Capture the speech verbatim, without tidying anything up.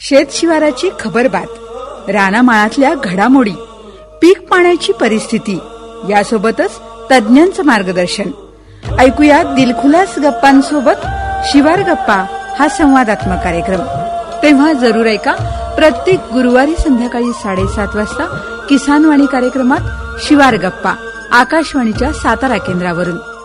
शेतशिवाराची खबरबात, रानामाळातल्या घडामोडी, पीक पाण्याची परिस्थिती यासोबतच तज्ञांचं मार्गदर्शन. ऐकूया दिलखुलास गप्पांसोबत शिवार गप्पा हा संवादात्मक कार्यक्रम. तेव्हा जरूर ऐका प्रत्येक गुरुवारी संध्याकाळी साडेसात वाजता किसान वाणी कार्यक्रमात शिवार गप्पा आकाशवाणीच्या सातारा केंद्रावरून.